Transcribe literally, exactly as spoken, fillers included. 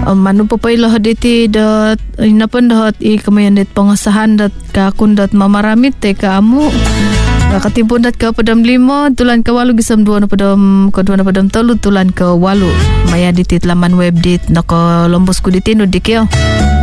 um, manu papailah diti dot ina pun dot i kemayan dit pengesahan dot ka akun dot mamaramit te ka amu katimpun dat ke pedam lima tulan ke walu gisam dua na pedam ke dua na pedam telu tulan ke walu maya ditit laman web dit nako lombos ku ditinu dik yo.